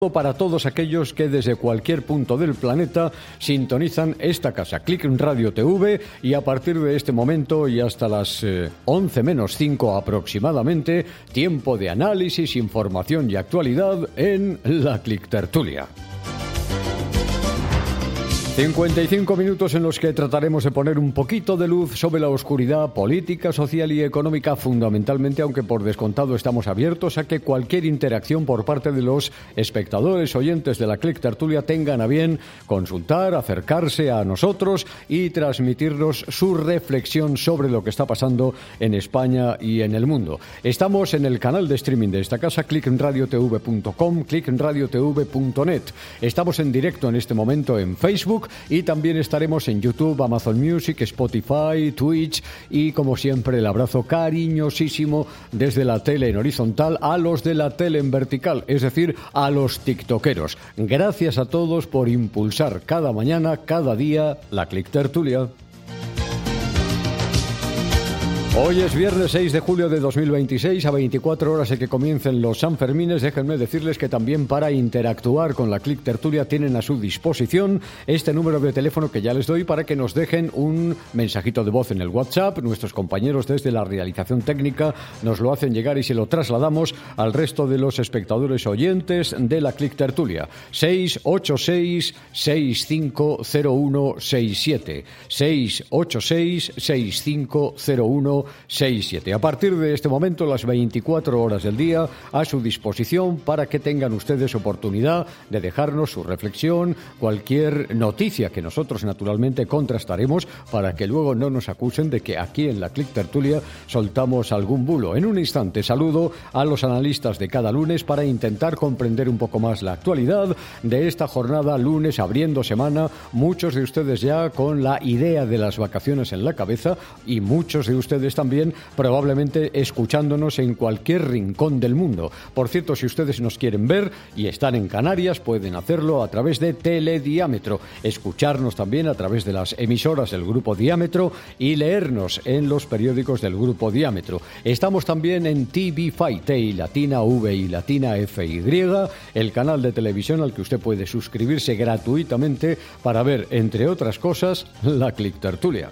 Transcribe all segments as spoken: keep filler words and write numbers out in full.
para todos aquellos que desde cualquier punto del planeta sintonizan esta casa, Click Radio T V, y a partir de este momento y hasta las eh, once menos cinco aproximadamente, tiempo de análisis, información y actualidad en la Click Tertulia. cincuenta y cinco minutos en los que trataremos de poner un poquito de luz sobre la oscuridad política, social y económica, fundamentalmente, aunque por descontado estamos abiertos a que cualquier interacción por parte de los espectadores, oyentes de la Click Tertulia tengan a bien consultar, acercarse a nosotros y transmitirnos su reflexión sobre lo que está pasando en España y en el mundo. Estamos en el canal de streaming de esta casa, click radio t v punto com, click radio t v punto net. Estamos en directo en este momento en Facebook, y también estaremos en YouTube, Amazon Music, Spotify, Twitch y, como siempre, el abrazo cariñosísimo desde la tele en horizontal a los de la tele en vertical, es decir, a los tiktokeros. Gracias a todos por impulsar cada mañana, cada día, la Click Tertulia. Hoy es viernes seis de julio de dos mil veintiséis, a veinticuatro horas de que comiencen los Sanfermines. Déjenme decirles que también para interactuar con la Click Tertulia tienen a su disposición este número de teléfono que ya les doy para que nos dejen un mensajito de voz en el WhatsApp. Nuestros compañeros desde la realización técnica nos lo hacen llegar y se lo trasladamos al resto de los espectadores oyentes de la Click Tertulia. seis ocho seis, seis cinco cero uno seis siete, seis ocho seis, seis cinco cero uno seis siete. A partir de este momento, las veinticuatro horas del día a su disposición para que tengan ustedes oportunidad de dejarnos su reflexión, cualquier noticia que nosotros naturalmente contrastaremos para que luego no nos acusen de que aquí en la Click Tertulia soltamos algún bulo. En un instante saludo a los analistas de cada lunes para intentar comprender un poco más la actualidad de esta jornada lunes abriendo semana. Muchos de ustedes ya con la idea de las vacaciones en la cabeza y muchos de ustedes también probablemente escuchándonos en cualquier rincón del mundo. Por cierto, si ustedes nos quieren ver y están en Canarias, pueden hacerlo a través de Telediámetro, escucharnos también a través de las emisoras del Grupo Diámetro y leernos en los periódicos del Grupo Diámetro. Estamos también en T V cinco, T y latina, V y latina, F y, el canal de televisión al que usted puede suscribirse gratuitamente para ver, entre otras cosas, la Click Tertulia.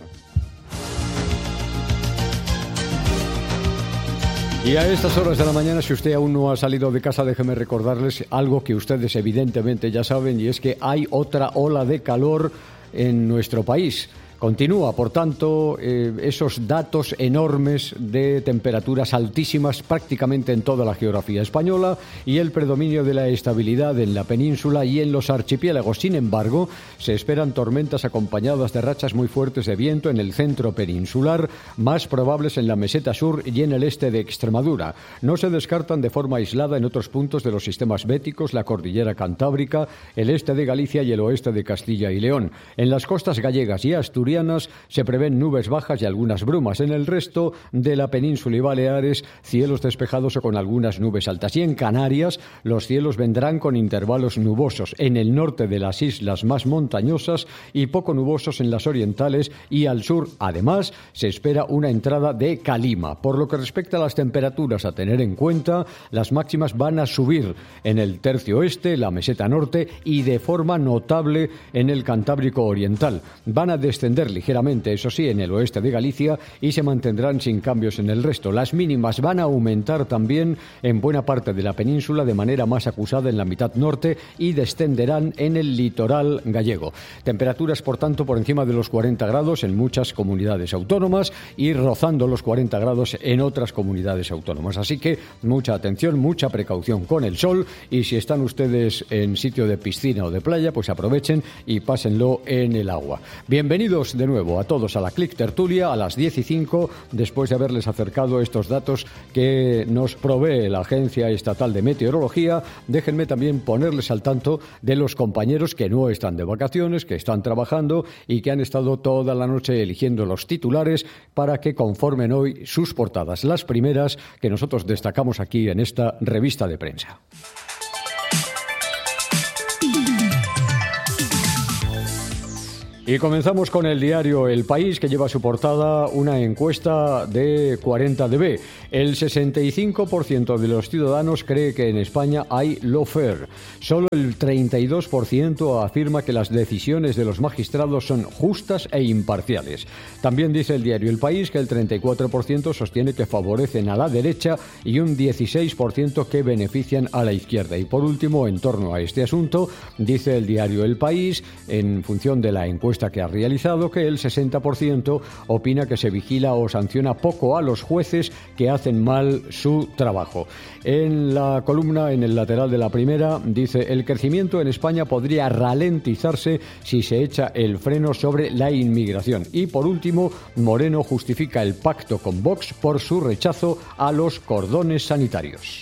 Y a estas horas de la mañana, si usted aún no ha salido de casa, déjeme recordarles algo que ustedes evidentemente ya saben, y es que hay otra ola de calor en nuestro país. Continúa, por tanto, eh, esos datos enormes de temperaturas altísimas prácticamente en toda la geografía española y el predominio de la estabilidad en la península y en los archipiélagos. Sin embargo, se esperan tormentas acompañadas de rachas muy fuertes de viento en el centro peninsular, más probables en la meseta sur y en el este de Extremadura. No se descartan de forma aislada en otros puntos de los sistemas béticos, la cordillera cantábrica, el este de Galicia y el oeste de Castilla y León. En las costas gallegas y asturianas se prevén nubes bajas y algunas brumas. En el resto de la península y Baleares, cielos despejados o con algunas nubes altas. Y en Canarias, los cielos vendrán con intervalos nubosos en el norte de las islas más montañosas y poco nubosos en las orientales y al sur. Además, se espera una entrada de calima. Por lo que respecta a las temperaturas a tener en cuenta, las máximas van a subir en el tercio oeste, la meseta norte y de forma notable en el Cantábrico oriental. Van a descender ligeramente, eso sí, en el oeste de Galicia y se mantendrán sin cambios en el resto. Las mínimas van a aumentar también en buena parte de la península de manera más acusada en la mitad norte y descenderán en el litoral gallego. Temperaturas, por tanto, por encima de los cuarenta grados en muchas comunidades autónomas y rozando los cuarenta grados en otras comunidades autónomas. Así que mucha atención, mucha precaución con el sol y si están ustedes en sitio de piscina o de playa, pues aprovechen y pásenlo en el agua. Bienvenidos de nuevo a todos a la Click Tertulia a las diez y cinco, después de haberles acercado estos datos que nos provee la Agencia Estatal de Meteorología. Déjenme también ponerles al tanto de los compañeros que no están de vacaciones, que están trabajando y que han estado toda la noche eligiendo los titulares para que conformen hoy sus portadas, las primeras que nosotros destacamos aquí en esta revista de prensa. Y comenzamos con el diario El País, que lleva a su portada una encuesta de cuarenta D B. El sesenta y cinco por ciento de los ciudadanos cree que en España hay lawfare. Solo el treinta y dos por ciento afirma que las decisiones de los magistrados son justas e imparciales. También dice el diario El País que el treinta y cuatro por ciento sostiene que favorecen a la derecha y un dieciséis por ciento que benefician a la izquierda. Y por último, en torno a este asunto, dice el diario El País, en función de la encuesta que ha realizado, que el sesenta por ciento opina que se vigila o sanciona poco a los jueces que hacen mal su trabajo. En la columna, en el lateral de la primera, dice: el crecimiento en España podría ralentizarse si se echa el freno sobre la inmigración. Y por último, Moreno justifica el pacto con Vox por su rechazo a los cordones sanitarios.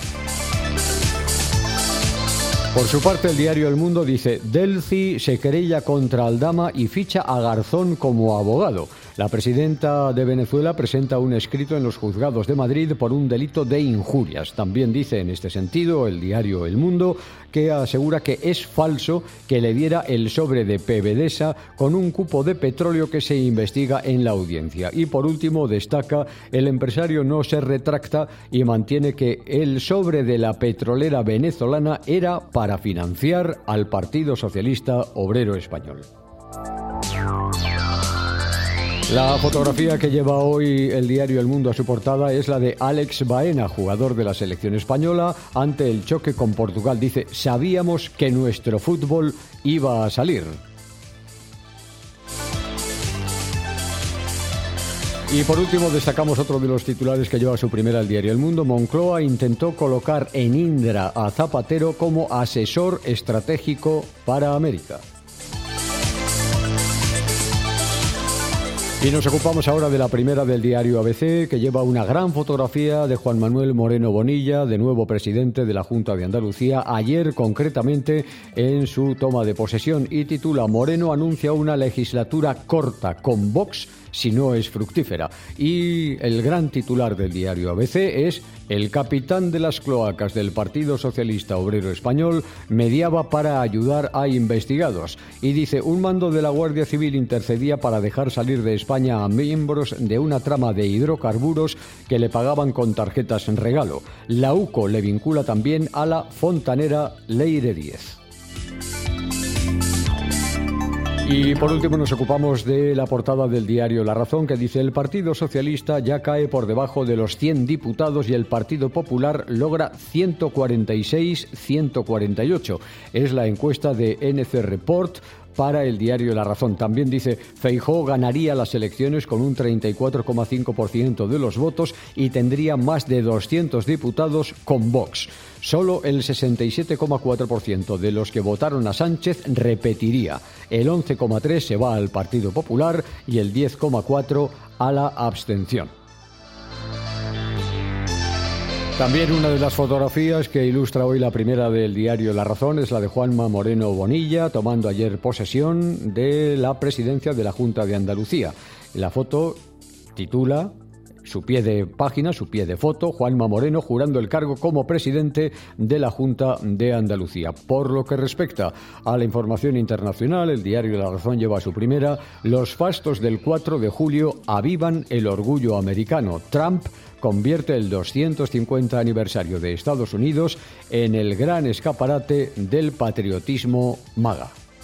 Por su parte, el diario El Mundo dice: Delcy se querella contra Aldama y ficha a Garzón como abogado. La presidenta de Venezuela presenta un escrito en los juzgados de Madrid por un delito de injurias. También dice en este sentido el diario El Mundo que asegura que es falso que le diera el sobre de PDVSA con un cupo de petróleo que se investiga en la audiencia. Y por último destaca: el empresario no se retracta y mantiene que el sobre de la petrolera venezolana era para financiar al Partido Socialista Obrero Español. La fotografía que lleva hoy el diario El Mundo a su portada es la de Alex Baena, jugador de la selección española, ante el choque con Portugal. Dice: sabíamos que nuestro fútbol iba a salir. Y por último destacamos otro de los titulares que lleva a su primera el diario El Mundo. Moncloa intentó colocar en Indra a Zapatero como asesor estratégico para América. Y nos ocupamos ahora de la primera del diario A B C, que lleva una gran fotografía de Juan Manuel Moreno Bonilla, de nuevo presidente de la Junta de Andalucía, ayer concretamente en su toma de posesión, y titula: Moreno anuncia una legislatura corta con Vox si no es fructífera. Y el gran titular del diario A B C es: el capitán de las cloacas del Partido Socialista Obrero Español mediaba para ayudar a investigados. Y dice: un mando de la Guardia Civil intercedía para dejar salir de España a miembros de una trama de hidrocarburos que le pagaban con tarjetas en regalo. La UCO le vincula también a la fontanera Leire Díez. Y por último nos ocupamos de la portada del diario La Razón, que dice: el Partido Socialista ya cae por debajo de los cien diputados y el Partido Popular logra ciento cuarenta y seis ciento cuarenta y ocho. Es la encuesta de N C Report para el diario La Razón. También dice: Feijóo ganaría las elecciones con un treinta y cuatro coma cinco por ciento de los votos y tendría más de doscientos diputados con Vox. Solo el sesenta y siete coma cuatro por ciento de los que votaron a Sánchez repetiría. El once coma tres por ciento se va al Partido Popular y el diez coma cuatro por ciento a la abstención. También una de las fotografías que ilustra hoy la primera del diario La Razón es la de Juanma Moreno Bonilla, tomando ayer posesión de la presidencia de la Junta de Andalucía. La foto titula, su pie de página, su pie de foto: Juanma Moreno jurando el cargo como presidente de la Junta de Andalucía. Por lo que respecta a la información internacional, el diario La Razón lleva a su primera: los fastos del cuatro de julio avivan el orgullo americano. Trump convierte el doscientos cincuenta aniversario de Estados Unidos en el gran escaparate del patriotismo MAGA.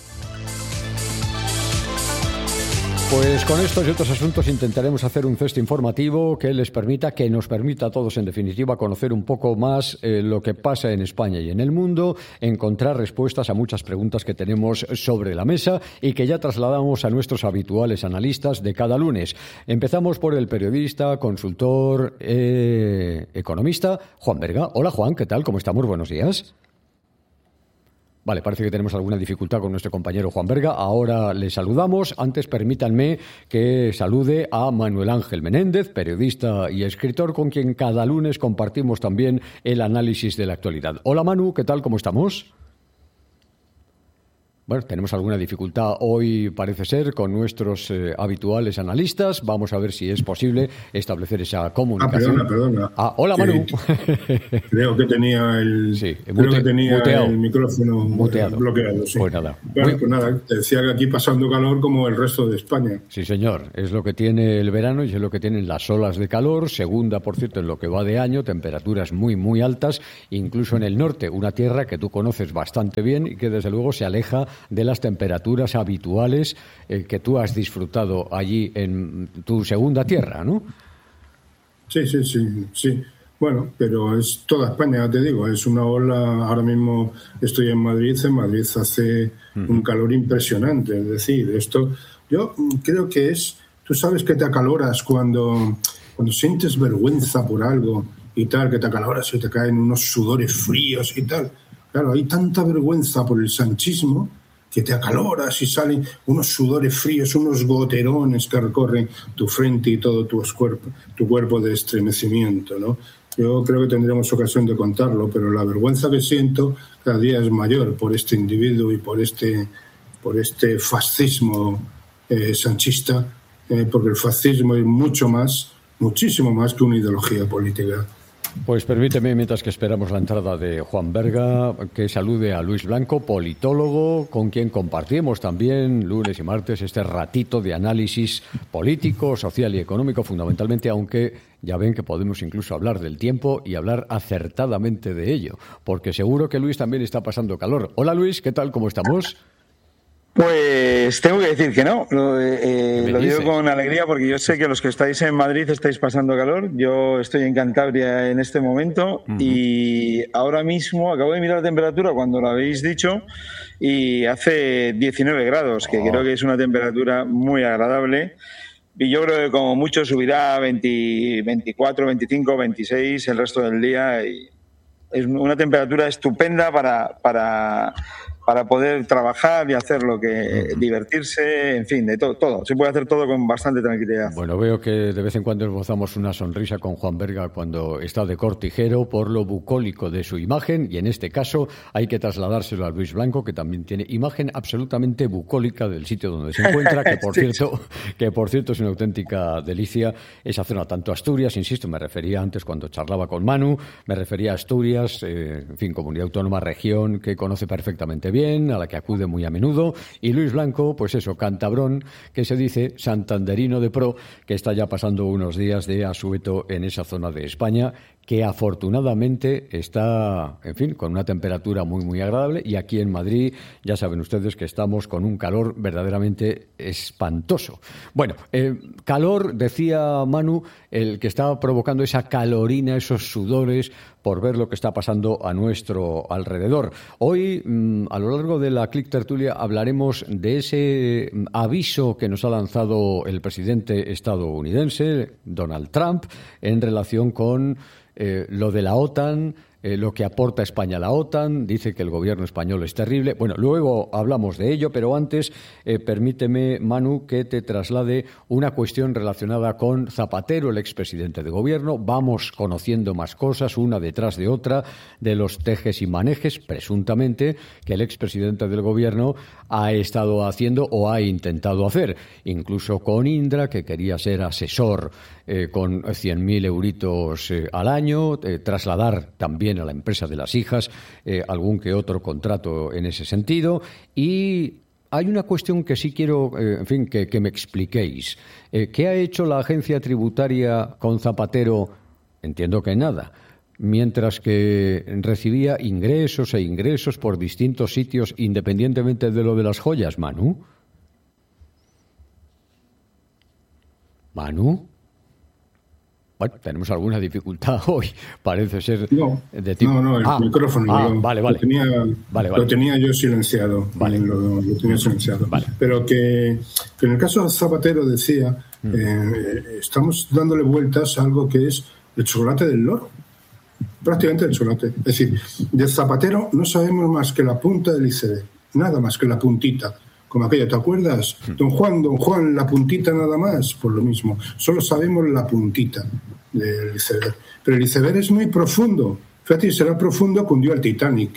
Pues con estos y otros asuntos intentaremos hacer un cesto informativo que les permita, que nos permita a todos en definitiva conocer un poco más eh, lo que pasa en España y en el mundo, encontrar respuestas a muchas preguntas que tenemos sobre la mesa y que ya trasladamos a nuestros habituales analistas de cada lunes. Empezamos por el periodista, consultor, eh, economista, Juan Berga. Hola Juan, ¿qué tal? ¿Cómo estamos? Buenos días. Vale, parece que tenemos alguna dificultad con nuestro compañero Juan Berga. Ahora le saludamos. Antes permítanme que salude a Manuel Ángel Menéndez, periodista y escritor, con quien cada lunes compartimos también el análisis de la actualidad. Hola Manu, ¿qué tal? ¿Cómo estamos? Bueno, tenemos alguna dificultad hoy, parece ser, con nuestros eh, habituales analistas. Vamos a ver si es posible establecer esa comunicación. Ah, perdona, perdona. Ah, hola, Manu. Eh, creo que tenía el, sí, creo mute, que tenía muteado. el micrófono muteado. bloqueado. Sí. Pues nada. Bueno, Muy... pues nada, te decía que aquí pasando calor como el resto de España. Sí, señor. Es lo que tiene el verano y es lo que tienen las olas de calor. Segunda, por cierto, en lo que va de año, temperaturas muy, muy altas, incluso en el norte, una tierra que tú conoces bastante bien y que desde luego se aleja de las temperaturas habituales eh, que tú has disfrutado allí en tu segunda tierra, ¿no? Sí, sí, sí, sí. Bueno, pero es toda España, ya te digo, es una ola. Ahora mismo estoy en Madrid, en Madrid hace uh-huh. un calor impresionante, es decir, esto, yo creo que es, tú sabes que te acaloras cuando, cuando sientes vergüenza por algo y tal, que te acaloras y te caen unos sudores fríos y tal. Claro, hay tanta vergüenza por el sanchismo que te acaloras y salen unos sudores fríos, unos goterones que recorren tu frente y todo tu cuerpo, tu cuerpo de estremecimiento, ¿no? Yo creo que tendremos ocasión de contarlo, pero la vergüenza que siento cada día es mayor por este individuo y por este, por este fascismo eh, sanchista, eh, porque el fascismo es mucho más, muchísimo más que una ideología política. Pues permíteme, mientras que esperamos la entrada de Juan Berga, que salude a Luis Blanco, politólogo, con quien compartimos también lunes y martes este ratito de análisis político, social y económico, fundamentalmente, aunque ya ven que podemos incluso hablar del tiempo y hablar acertadamente de ello, porque seguro que Luis también está pasando calor. Hola Luis, ¿qué tal? ¿Cómo estamos? Pues tengo que decir que no, lo, eh, lo digo con alegría porque yo sé que los que estáis en Madrid estáis pasando calor, yo estoy en Cantabria en este momento uh-huh. y ahora mismo acabo de mirar la temperatura cuando lo habéis dicho y hace diecinueve grados, que oh. creo que es una temperatura muy agradable y yo creo que como mucho subirá a veinte, veinticuatro, veinticinco, veintiséis el resto del día y es una temperatura estupenda para... para para poder trabajar y hacer lo que divertirse, en fin, de todo, todo. Se puede hacer todo con bastante tranquilidad. Bueno, veo que de vez en cuando esbozamos una sonrisa con Juan Berga cuando está de cortijero por lo bucólico de su imagen y en este caso hay que trasladárselo a Luis Blanco, que también tiene imagen absolutamente bucólica del sitio donde se encuentra, que por sí, cierto, sí. que por cierto es una auténtica delicia esa zona, tanto Asturias, insisto, me refería antes cuando charlaba con Manu, me refería a Asturias, eh, en fin, comunidad autónoma, región que conoce perfectamente bien, bien, a la que acude muy a menudo, y Luis Blanco, pues eso, cantabrón, que se dice santanderino de pro, que está ya pasando unos días de asueto en esa zona de España, que afortunadamente está, en fin, con una temperatura muy, muy agradable, y aquí en Madrid ya saben ustedes que estamos con un calor verdaderamente espantoso. Bueno, eh, calor, decía Manu, el que está provocando esa calorina, esos sudores, por ver lo que está pasando a nuestro alrededor. Hoy, mmm, a lo largo de la Click Tertulia, hablaremos de ese aviso que nos ha lanzado el presidente estadounidense, Donald Trump, en relación con eh, lo de la OTAN, eh, lo que aporta España a la OTAN. Dice que el gobierno español es terrible. Bueno, luego hablamos de ello, pero antes eh, permíteme, Manu, que te traslade una cuestión relacionada con Zapatero, el expresidente de gobierno. Vamos conociendo más cosas, una detrás de otra, de los tejes y manejes, presuntamente, que el expresidente del gobierno ha estado haciendo o ha intentado hacer, incluso con Indra, que quería ser asesor eh, con cien mil euritos eh, al año, eh, trasladar también a la empresa de las hijas eh, algún que otro contrato en ese sentido. Y hay una cuestión que sí quiero, eh, en fin, que, que me expliquéis. Eh, ¿Qué ha hecho la agencia tributaria con Zapatero? Entiendo que nada. Mientras que recibía ingresos e ingresos por distintos sitios, independientemente de lo de las joyas, Manu. ¿Manu? Bueno, tenemos alguna dificultad hoy, parece ser no, de tipo... No, no, el ah, micrófono ah, lo, vale, vale. Lo, tenía, vale, vale. lo tenía yo silenciado. Vale. Lo, lo tenía silenciado. Vale. Pero que, que en el caso de Zapatero decía, mm. eh, estamos dándole vueltas a algo que es el chocolate del loro. Prácticamente el chocolate. Es decir, de Zapatero no sabemos más que la punta del iceberg, nada más que la puntita. Como aquello, ¿te acuerdas? Don Juan, don Juan, la puntita nada más, por lo mismo. Solo sabemos la puntita del iceberg. Pero el iceberg es muy profundo. Fíjate, será profundo que hundió al Titanic.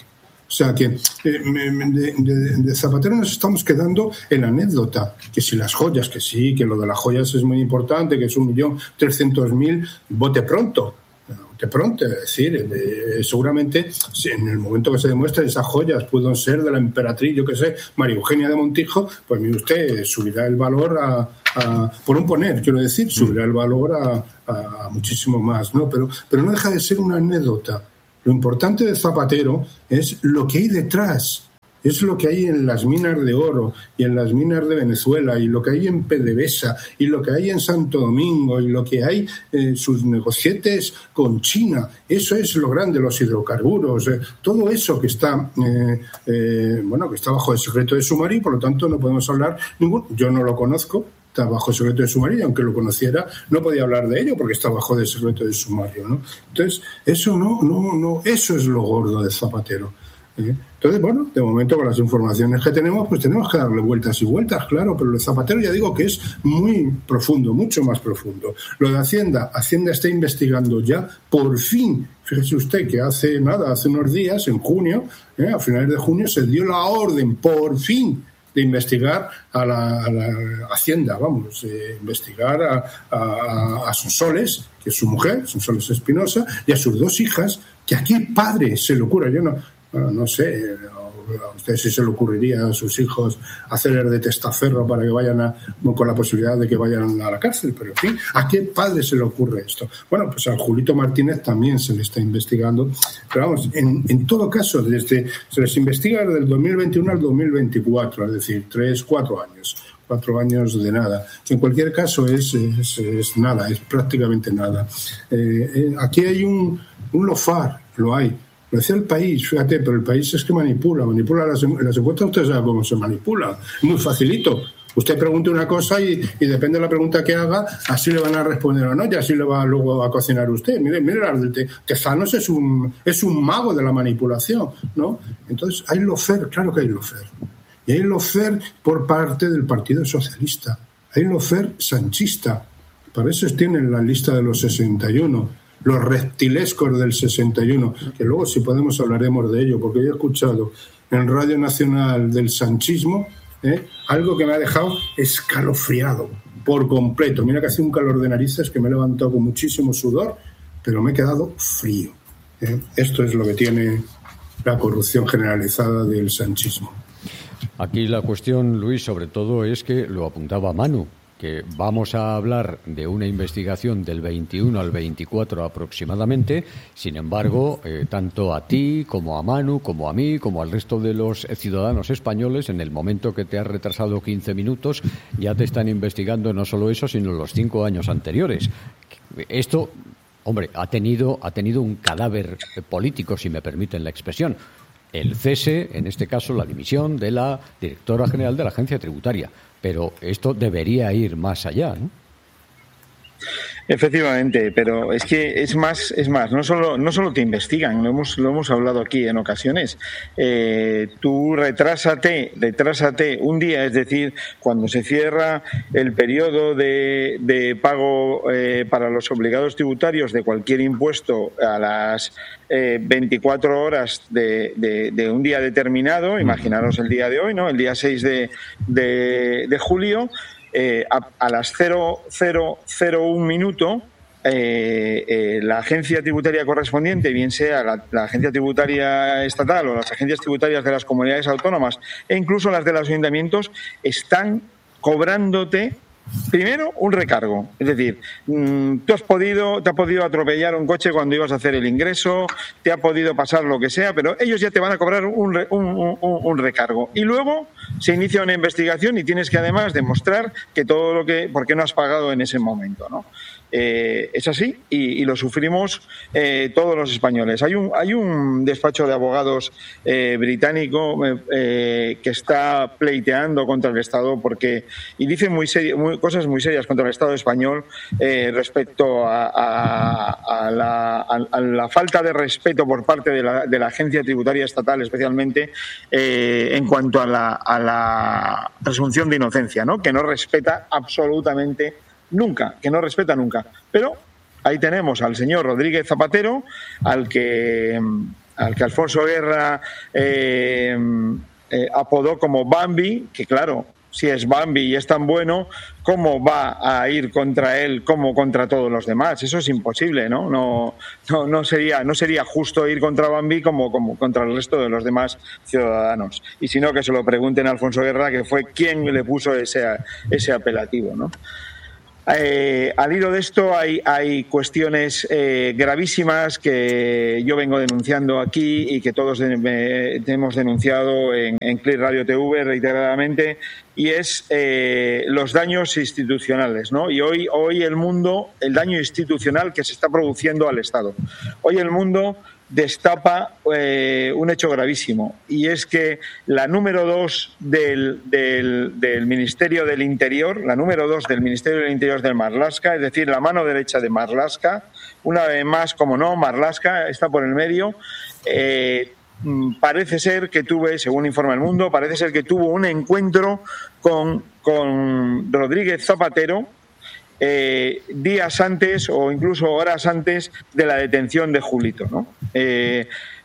O sea que eh, de, de, de Zapatero nos estamos quedando en la anécdota, que si las joyas, que sí, que lo de las joyas es muy importante, que es un millón trescientos mil, bote pronto. De pronto, es decir, eh, seguramente si en el momento que se demuestre esas joyas pueden ser de la emperatriz, yo qué sé, María Eugenia de Montijo, pues mire usted, subirá el valor a, a por un poner, quiero decir, subirá el valor a, a, a muchísimo más, ¿no? Pero, pero no deja de ser una anécdota. Lo importante de Zapatero es lo que hay detrás. Es lo que hay en las minas de oro y en las minas de Venezuela y lo que hay en PDVSA y lo que hay en Santo Domingo y lo que hay en sus negocietes con China. Eso es lo grande, los hidrocarburos, eh, todo eso que está eh, eh, bueno, que está bajo el secreto de sumario y por lo tanto no podemos hablar ningún. Yo no lo conozco, está bajo el secreto de sumario, y aunque lo conociera no podía hablar de ello porque está bajo el secreto de sumario, ¿no? Entonces eso no, no, no, eso es lo gordo de Zapatero. Entonces, bueno, de momento con las informaciones que tenemos, pues tenemos que darle vueltas y vueltas, claro, pero lo de Zapatero ya digo que es muy profundo, mucho más profundo. Lo de Hacienda, Hacienda está investigando ya, por fin, fíjese usted que hace nada, hace unos días, en junio, eh, a finales de junio, se dio la orden, por fin, de investigar a la, a la Hacienda, vamos, eh, investigar a, a, a Sonsoles, que es su mujer, Sonsoles Espinosa, y a sus dos hijas, que a qué padre se le ocurra, yo no... Bueno, no sé, a usted si se le ocurriría a sus hijos hacer de testaferro para que vayan a, con la posibilidad de que vayan a la cárcel, pero en fin, ¿a qué padre se le ocurre esto? Bueno, pues a Julito Martínez también se le está investigando, pero vamos, en, en todo caso, desde se les investiga desde el dos mil veintiuno al dos mil veinticuatro, es decir, tres, cuatro años. Cuatro años de nada. En cualquier caso es, es, es nada, es prácticamente nada. Eh, eh, aquí hay un, un lofar, lo hay. Lo decía El País, fíjate, pero El País es que manipula, manipula las, las encuestas, usted sabe cómo se manipula, muy facilito. Usted pregunta una cosa y, y depende de la pregunta que haga, así le van a responder o no, y así le va luego a cocinar usted. Mire, mire, Tezanos es un, es un mago de la manipulación, ¿no? Entonces, hay lofer, claro que hay lofer. Y hay lofer por parte del Partido Socialista, hay lofer sanchista. Para eso tienen la lista de los sesenta y uno. Los reptilescos del sesenta y uno, que luego si podemos hablaremos de ello, porque yo he escuchado en Radio Nacional del sanchismo ¿eh? algo que me ha dejado escalofriado por completo. Mira que hace un calor de narices que me he levantado con muchísimo sudor, pero me he quedado frío. ¿eh? Esto es lo que tiene la corrupción generalizada del sanchismo. Aquí la cuestión, Luis, sobre todo es que lo apuntaba Manu, que vamos a hablar de una investigación del veintiuno al veinticuatro aproximadamente. Sin embargo, eh, tanto a ti como a Manu, como a mí, como al resto de los ciudadanos españoles, en el momento que te has retrasado quince minutos, ya te están investigando no solo eso, sino los cinco años anteriores. Esto, hombre, ha tenido, ha tenido un cadáver político, si me permiten la expresión. El cese, en este caso la dimisión de la directora general de la Agencia Tributaria. Pero esto debería ir más allá, ¿no? Efectivamente, pero es que es más, es más, no solo, no solo te investigan, lo hemos, lo hemos hablado aquí en ocasiones. Eh, tú retrásate, retrásate un día, es decir, cuando se cierra el periodo de, de pago eh, para los obligados tributarios de cualquier impuesto a las eh, veinticuatro horas de, de, de un día determinado, imaginaros el día de hoy, ¿no? El día seis de, de, de julio. Eh, a, a las cero cero cero uno minuto eh, eh, la agencia tributaria correspondiente, bien sea la, la agencia tributaria estatal o las agencias tributarias de las comunidades autónomas e incluso las de los ayuntamientos, están cobrándote primero un recargo. Es decir, tú has podido, te ha podido atropellar un coche cuando ibas a hacer el ingreso, te ha podido pasar lo que sea, pero ellos ya te van a cobrar un, un, un, un recargo. Y luego se inicia una investigación y tienes que además demostrar que todo lo que, por qué no has pagado en ese momento, ¿no? Eh, es así y, y lo sufrimos eh, todos los españoles. Hay un, hay un despacho de abogados eh, británico eh, que está pleiteando contra el Estado porque y dice muy seri- muy, cosas muy serias contra el Estado español eh, respecto a, a, a, la, a, a la falta de respeto por parte de la, de la agencia tributaria estatal, especialmente eh, en cuanto a la, a la presunción de inocencia, ¿no? Que no respeta absolutamente nunca, que no respeta nunca. Pero ahí tenemos al señor Rodríguez Zapatero, al que al que Alfonso Guerra eh, eh, apodó como Bambi, que claro, si es Bambi y es tan bueno, ¿cómo va a ir contra él como contra todos los demás? Eso es imposible, ¿no? No, no, no sería, no sería justo ir contra Bambi como, como contra el resto de los demás ciudadanos. Y si no, que se lo pregunten a Alfonso Guerra, que fue quien le puso ese, ese apelativo, ¿no? Eh, al hilo de esto hay, hay cuestiones eh, gravísimas que yo vengo denunciando aquí y que todos de, me, hemos denunciado en, en Click Radio T V reiteradamente, y es eh, los daños institucionales, ¿no? Y hoy, hoy el mundo, el daño institucional que se está produciendo al Estado. Hoy el mundo destapa eh, un hecho gravísimo, y es que la número dos del, del, del Ministerio del Interior, la número dos del Ministerio del Interior de Marlaska, es decir, la mano derecha de Marlaska, una vez más, como no, Marlaska está por el medio, eh, parece ser que tuve, según informa El Mundo, parece ser que tuvo un encuentro con, con Rodríguez Zapatero, Eh, días antes o incluso horas antes de la detención de Julito, ¿no? Eh,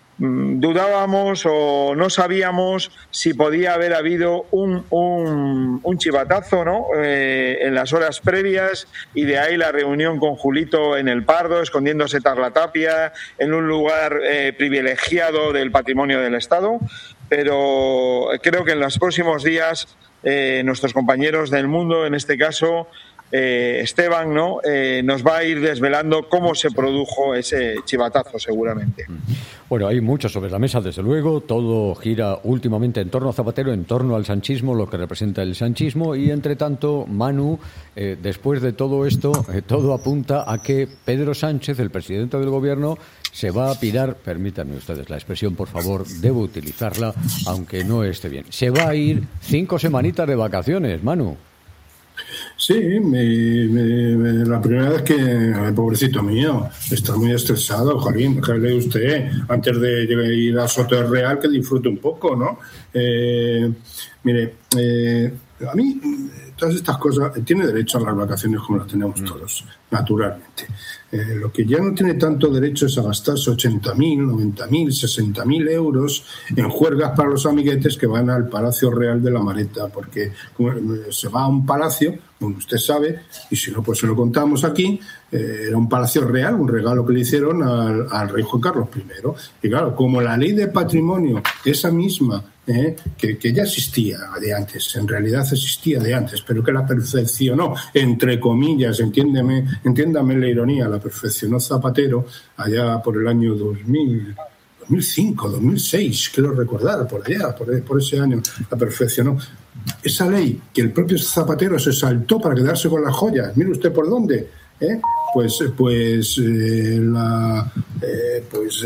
dudábamos o no sabíamos si podía haber habido un, un, un chivatazo, ¿no? Eh, en las horas previas, y de ahí la reunión con Julito en el Pardo, escondiéndose tras la tapia, en un lugar eh, privilegiado del patrimonio del Estado. Pero creo que en los próximos días eh, nuestros compañeros del Mundo, en este caso Eh, Esteban, ¿no? Eh, nos va a ir desvelando cómo se produjo ese chivatazo, seguramente. Bueno, hay mucho sobre la mesa, desde luego. Todo gira últimamente en torno a Zapatero, en torno al sanchismo, lo que representa el sanchismo. Y, entre tanto, Manu, eh, después de todo esto, eh, todo apunta a que Pedro Sánchez, el presidente del gobierno, se va a pirar, permítanme ustedes la expresión, por favor, debo utilizarla, aunque no esté bien. Se va a ir cinco semanitas de vacaciones, Manu. Sí, me, me, me, la primera vez que, ay, pobrecito mío, está muy estresado, Jolín, déjale usted, antes de ir a Soto del Real, que disfrute un poco, ¿no? Eh, mire, eh, a mí todas estas cosas, tiene derecho a las vacaciones como las tenemos todos, naturalmente. Eh, lo que ya no tiene tanto derecho es a gastarse ochenta mil, noventa mil, sesenta mil euros en juergas para los amiguetes que van al Palacio Real de la Mareta, porque se va a un palacio, bueno, usted sabe, y si no, pues se lo contamos aquí, eh, era un palacio real, un regalo que le hicieron al, al rey Juan Carlos primero. Y claro, como la ley de patrimonio, esa misma, eh, que, que ya existía de antes, en realidad existía de antes, pero que la perfeccionó, entre comillas, entiéndeme, entiéndame la ironía, la perfeccionó Zapatero allá por el año dos mil, dos mil cinco, dos mil seis, quiero recordar, por allá, por, por ese año, la perfeccionó. Esa ley que el propio Zapatero se saltó para quedarse con las joyas, mire usted por dónde, ¿eh? pues pues eh, la eh, pues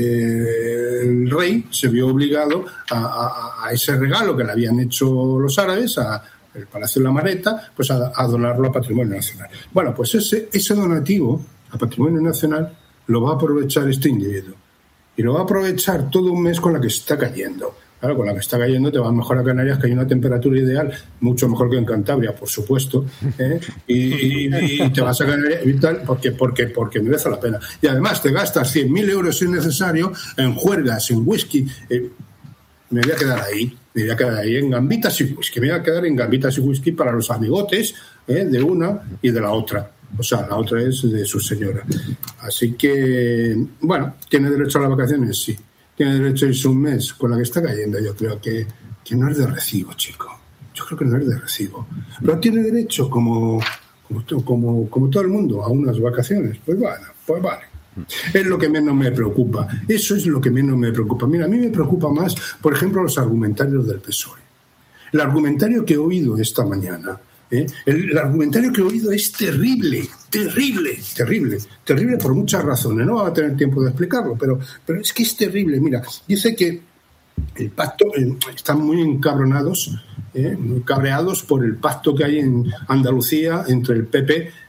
eh, el rey se vio obligado a, a, a ese regalo que le habían hecho los árabes a el Palacio de la Mareta, pues a, a donarlo a Patrimonio Nacional. Bueno, pues ese ese donativo a Patrimonio Nacional lo va a aprovechar este individuo, y lo va a aprovechar todo un mes con la que se está cayendo. Claro, con la que está cayendo te vas mejor a Canarias, que hay una temperatura ideal, mucho mejor que en Cantabria, por supuesto, ¿eh? y, y, y te vas a Canarias y tal, porque, porque, porque merece la pena. Y además te gastas cien mil euros si es necesario en juergas, en whisky. Eh, me voy a quedar ahí, me voy a quedar ahí en gambitas y whisky, me voy a quedar en gambitas y whisky para los amigotes, ¿eh? de una y de la otra. O sea, la otra es de su señora. Así que, bueno, ¿tiene derecho a las vacaciones? Sí. Tiene derecho a irse un mes con la que está cayendo. Yo creo que, que no es de recibo, chico. Yo creo que no es de recibo. Pero tiene derecho, como, como, como, como todo el mundo, a unas vacaciones. Pues bueno, pues vale. Es lo que menos me preocupa. Eso es lo que menos me preocupa. Mira, a mí me preocupa más, por ejemplo, los argumentarios del P S O E. El argumentario que he oído esta mañana, ¿eh? el, el argumentario que he oído es terrible, terrible, terrible, terrible por muchas razones. No va a tener tiempo de explicarlo, pero, pero es que es terrible. Mira, dice que el pacto, eh, están muy encabronados, eh, muy cabreados por el pacto que hay en Andalucía entre el P P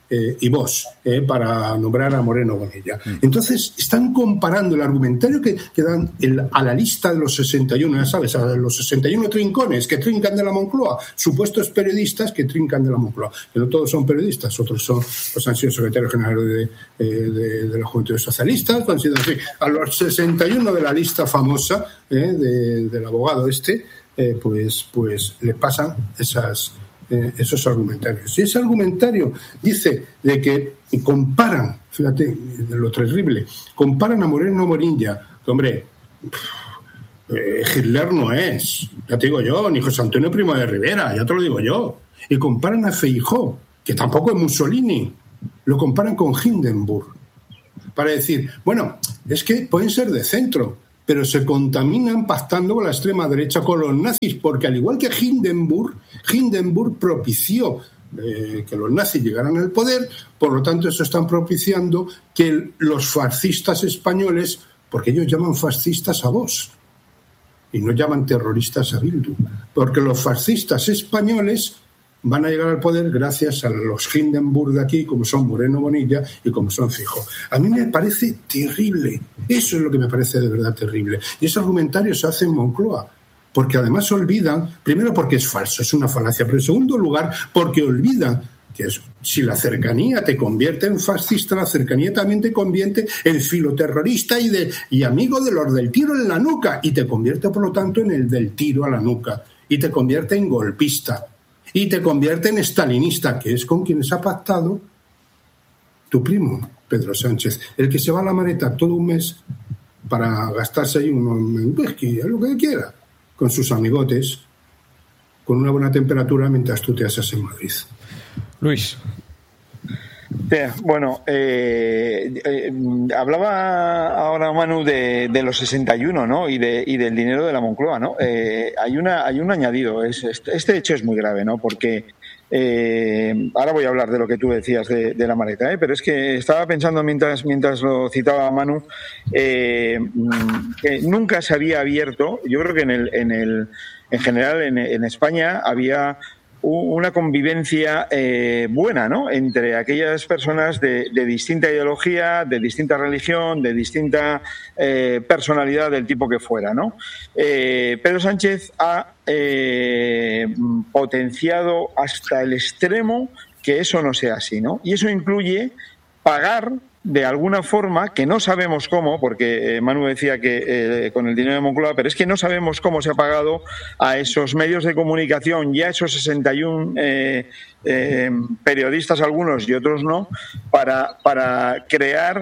eh, y Vox, eh, para nombrar a Moreno Bonilla. Entonces, están comparando el argumentario que, que dan el, a la lista de los sesenta y uno, ya sabes, a los sesenta y uno trincones que trincan de la Moncloa, supuestos periodistas que trincan de la Moncloa. Que no todos son periodistas, otros son, pues han sido secretarios generales de, eh, de, de la Juventud Socialistas, han sido así. A los sesenta y uno de la lista famosa eh, de, del abogado este, eh, pues, pues le pasan esas... Eh, esos argumentarios. Y ese argumentario dice de que comparan, fíjate, lo terrible, comparan a Moreno Bonilla, que hombre, eh, Hitler no es, ya te digo yo, ni José Antonio Primo de Rivera, ya te lo digo yo, y comparan a Feijóo, que tampoco es Mussolini, lo comparan con Hindenburg, para decir, bueno, es que pueden ser de centro, pero se contaminan pactando con la extrema derecha, con los nazis, porque al igual que Hindenburg, Hindenburg propició eh, que los nazis llegaran al poder, por lo tanto eso están propiciando que los fascistas españoles, porque ellos llaman fascistas a Vox, y no llaman terroristas a Bildu, porque los fascistas españoles van a llegar al poder gracias a los Hindenburg de aquí, como son Moreno Bonilla y como son Feijóo. A mí me parece terrible. Eso es lo que me parece de verdad terrible. Y ese argumentario se hace en Moncloa, porque además olvidan, primero porque es falso, es una falacia, pero en segundo lugar porque olvidan que es, si la cercanía te convierte en fascista, la cercanía también te convierte en filoterrorista y, de, y amigo de los del tiro en la nuca, y te convierte por lo tanto en el del tiro a la nuca, y te convierte en golpista, y te convierte en estalinista, que es con quienes ha pactado tu primo, Pedro Sánchez, el que se va a la Mareta todo un mes para gastarse ahí unos whisky, lo que quiera, con sus amigotes, con una buena temperatura, mientras tú te asas en Madrid. Luis. Bueno, eh, eh, hablaba ahora Manu de, de los sesenta y uno, ¿no? Y, de, y del dinero de la Moncloa, ¿no? Eh, hay una hay un añadido. Es, este, este hecho es muy grave, ¿no? Porque eh, ahora voy a hablar de lo que tú decías de, de la maleta, ¿eh? Pero es que estaba pensando mientras mientras lo citaba Manu eh, que nunca se había abierto. Yo creo que en el en el en general en, en España había una convivencia eh, buena, ¿no? Entre aquellas personas de, de distinta ideología, de distinta religión, de distinta eh, personalidad del tipo que fuera, ¿no? Eh, Pedro Sánchez ha eh, potenciado hasta el extremo que eso no sea así, ¿no? Y eso incluye pagar de alguna forma, que no sabemos cómo, porque eh, Manu decía que eh, con el dinero de Moncloa, pero es que no sabemos cómo se ha pagado a esos medios de comunicación y a esos sesenta y uno eh, eh, periodistas, algunos y otros no, para, para crear,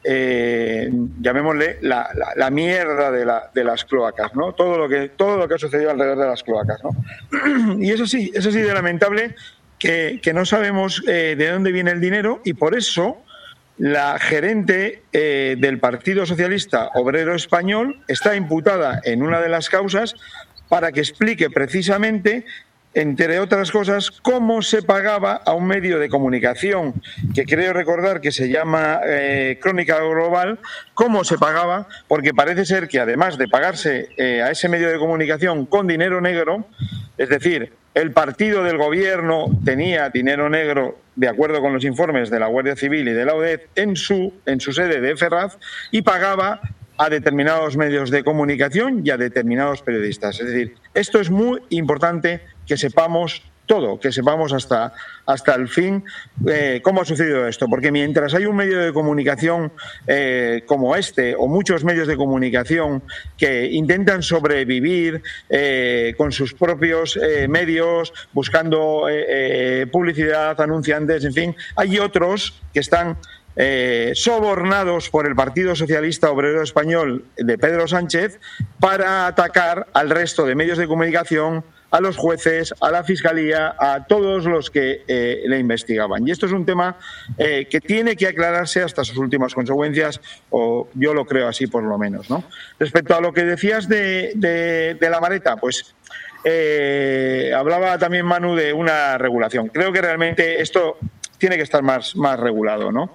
eh, llamémosle, la, la, la mierda de, la, de las cloacas, ¿no? Todo lo que, todo lo que ha sucedido alrededor de las cloacas, ¿no? Y es así, es así de lamentable que, que no sabemos eh, de dónde viene el dinero, y por eso la gerente eh, del Partido Socialista Obrero Español está imputada en una de las causas para que explique precisamente, entre otras cosas, cómo se pagaba a un medio de comunicación que creo recordar que se llama eh, Crónica Global, cómo se pagaba, porque parece ser que además de pagarse eh, a ese medio de comunicación con dinero negro, es decir, el partido del gobierno tenía dinero negro, de acuerdo con los informes de la Guardia Civil y de la U D E F, en su, en su sede de Ferraz, y pagaba a determinados medios de comunicación y a determinados periodistas. Es decir, esto es muy importante que sepamos todo, que sepamos hasta, hasta el fin eh, cómo ha sucedido esto, porque mientras hay un medio de comunicación eh, como este, o muchos medios de comunicación que intentan sobrevivir eh, con sus propios eh, medios, buscando eh, eh, publicidad, anunciantes, en fin, hay otros que están Eh, sobornados por el Partido Socialista Obrero Español de Pedro Sánchez para atacar al resto de medios de comunicación, a los jueces, a la Fiscalía, a todos los que eh, le investigaban. Y esto es un tema eh, que tiene que aclararse hasta sus últimas consecuencias, o yo lo creo así por lo menos, ¿no? Respecto a lo que decías de, de, de la maleta, pues eh, hablaba también Manu de una regulación. Creo que realmente esto tiene que estar más, más regulado, ¿no?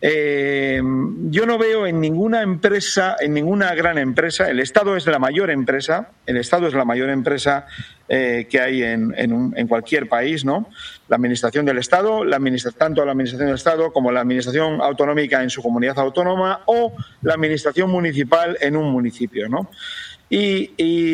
Eh, yo no veo en ninguna empresa, en ninguna gran empresa, el Estado es la mayor empresa, el Estado es la mayor empresa eh, que hay en, en, un, en cualquier país, ¿no? La administración del Estado, la administra, tanto la administración del Estado como la administración autonómica en su comunidad autónoma o la administración municipal en un municipio, ¿no? Y,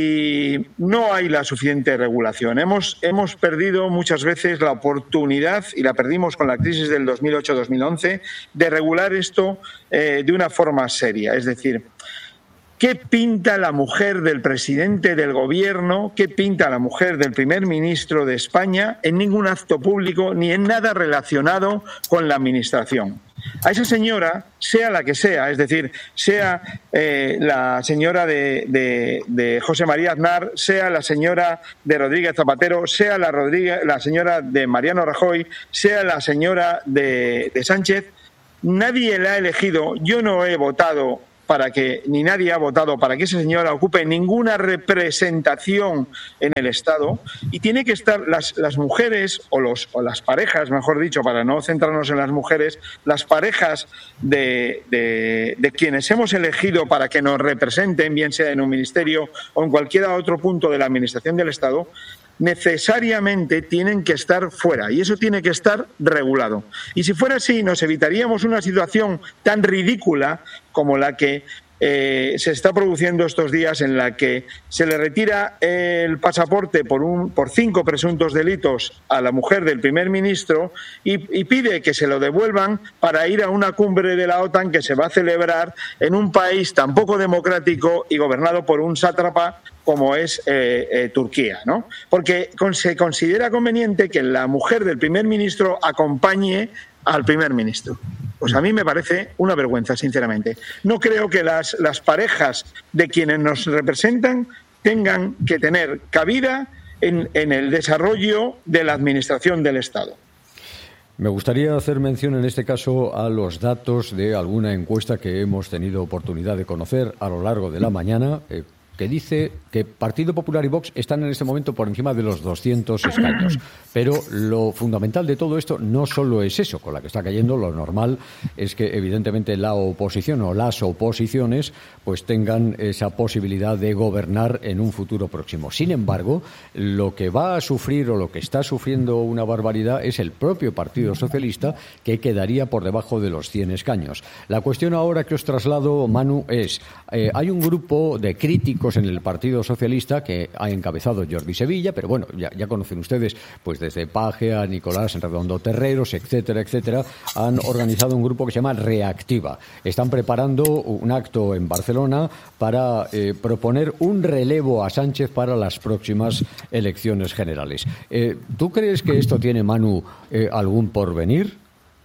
y no hay la suficiente regulación. Hemos, hemos perdido muchas veces la oportunidad, y la perdimos con la crisis del dos mil ocho dos mil once, de regular esto eh, de una forma seria. Es decir, ¿qué pinta la mujer del presidente del gobierno? ¿Qué pinta la mujer del primer ministro de España en ningún acto público ni en nada relacionado con la administración? A esa señora, sea la que sea, es decir, sea eh, la señora de, de, de José María Aznar, sea la señora de Rodríguez Zapatero, sea la, Rodríguez, la señora de Mariano Rajoy, sea la señora de, de Sánchez, nadie la ha elegido. Yo no he votado para que, ni nadie ha votado para que esa señora ocupe ninguna representación en el Estado, y tiene que estar las, las mujeres o, los, o las parejas, mejor dicho, para no centrarnos en las mujeres, las parejas de, de, de quienes hemos elegido para que nos representen, bien sea en un ministerio o en cualquier otro punto de la administración del Estado, necesariamente tienen que estar fuera, y eso tiene que estar regulado. Y si fuera así, nos evitaríamos una situación tan ridícula como la que eh, se está produciendo estos días, en la que se le retira el pasaporte por, un, por cinco presuntos delitos a la mujer del primer ministro y, y pide que se lo devuelvan para ir a una cumbre de la OTAN que se va a celebrar en un país tan poco democrático y gobernado por un sátrapa como es eh, eh, Turquía, ¿no? Porque con, se considera conveniente que la mujer del primer ministro acompañe al primer ministro. Pues a mí me parece una vergüenza, sinceramente. No creo que las, las parejas de quienes nos representan tengan que tener cabida en, en el desarrollo de la administración del Estado. Me gustaría hacer mención en este caso a los datos de alguna encuesta que hemos tenido oportunidad de conocer a lo largo de la mañana, eh, que dice que Partido Popular y Vox están en este momento por encima de los doscientos escaños. Pero lo fundamental de todo esto no solo es eso, con la que está cayendo. Lo normal es que, evidentemente, la oposición o las oposiciones pues tengan esa posibilidad de gobernar en un futuro próximo. Sin embargo, lo que va a sufrir o lo que está sufriendo una barbaridad es el propio Partido Socialista, que quedaría por debajo de los cien escaños. La cuestión ahora que os traslado, Manu, es eh, hay un grupo de críticos en el Partido Socialista que ha encabezado Jordi Sevilla, pero bueno, ya, ya conocen ustedes, pues desde Paje a Nicolás Redondo Terreros, etcétera, etcétera, han organizado un grupo que se llama Reactiva. Están preparando un acto en Barcelona para eh, proponer un relevo a Sánchez para las próximas elecciones generales. Eh, ¿Tú crees que esto tiene, Manu, eh, algún porvenir?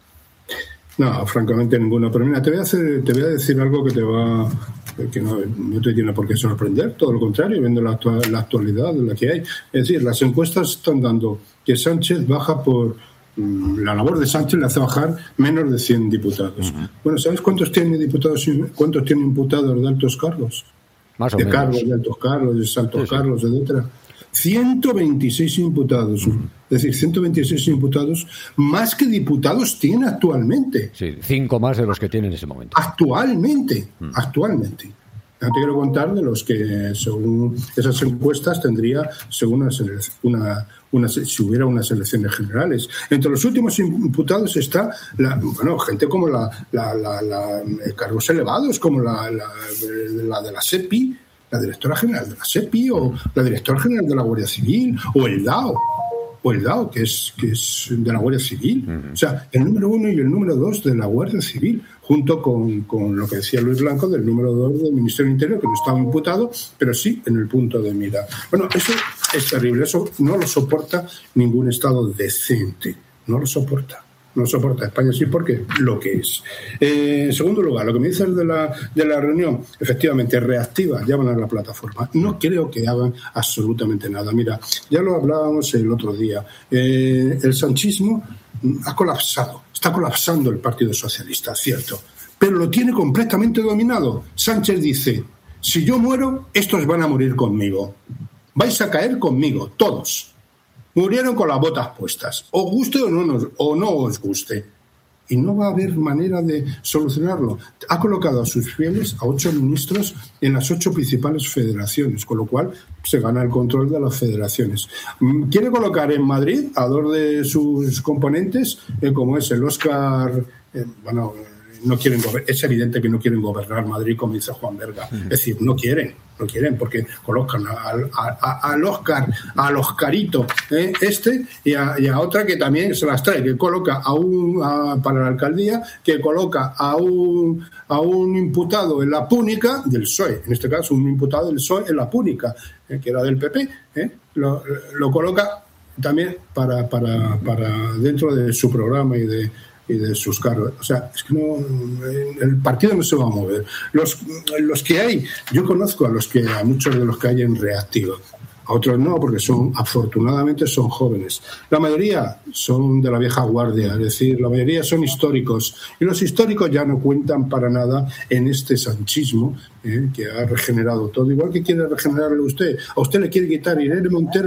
No, francamente ninguno. Pero mira, te voy a hacer, te voy a decir algo que te va, que no, no te tiene por qué sorprender, todo lo contrario, viendo la, actual, la actualidad de la que hay. Es decir, las encuestas están dando que Sánchez baja por la labor de Sánchez le hace bajar menos de cien diputados. Uh-huh. Bueno, ¿sabes cuántos tiene diputados, cuántos tiene imputados de altos cargos? Más o de menos. cargos, de altos cargos, de altos sí, sí. cargos, etcétera. ciento veintiséis imputados. Uh-huh. Es decir, ciento veintiséis imputados, más que diputados tiene actualmente. Sí, cinco más de los que tiene en ese momento. Actualmente, uh-huh. actualmente. Ya te quiero contar de los que, según esas encuestas, tendría, según una, una, una si hubiera unas elecciones generales. Entre los últimos imputados está, la, bueno, gente como la, la, la, la cargos elevados, como la, la, la de la SEPI, la directora general de la SEPI, o la directora general de la Guardia Civil, o el D A O. O el D A O, que es, que es de la Guardia Civil. Uh-huh. O sea, el número uno y el número dos de la Guardia Civil, junto con, con lo que decía Luis Blanco del número dos del Ministerio del Interior, que no estaba imputado, pero sí en el punto de mira. Bueno, eso es terrible. Eso no lo soporta ningún Estado decente. No lo soporta. No soporta España, sí, porque lo que es. Eh, en segundo lugar, lo que me dices de la, de la reunión, efectivamente, Reactiva, llaman a la plataforma. No creo que hagan absolutamente nada. Mira, ya lo hablábamos el otro día. Eh, el sanchismo ha colapsado, está colapsando el Partido Socialista, cierto, pero lo tiene completamente dominado. Sánchez dice, si yo muero, estos van a morir conmigo. Vais a caer conmigo, todos. murieron con las botas puestas. Os guste o no, nos, o no os guste. Y no va a haber manera de solucionarlo. Ha colocado a sus fieles, a ocho ministros, en las ocho principales federaciones, con lo cual se gana el control de las federaciones. Quiere colocar en Madrid a dos de sus componentes, eh, como es el Óscar, eh, bueno, no quieren es evidente que no quieren gobernar Madrid, como dice Juan Berga. Es decir, no quieren, no quieren, porque colocan al, a, al Óscar, al Oscarito ¿eh? este, y a, y a otra que también se las trae, que coloca a un a, para la alcaldía, que coloca a un a un imputado en la púnica del P S O E, en este caso un imputado del P S O E en la púnica, ¿eh? que era del P P, ¿eh? lo, lo coloca también para, para, para dentro de su programa y de y de sus cargos. O sea, es que no, el partido no se va a mover. Los, los que hay, yo conozco a los que, a muchos de los que hay en Reactiva, a otros no, porque son, afortunadamente, son jóvenes. La mayoría son de la vieja guardia, es decir, la mayoría son históricos, y los históricos ya no cuentan para nada en este sanchismo eh, que ha regenerado todo. Igual que quiere regenerarlo usted, a usted le quiere quitar Irene Montero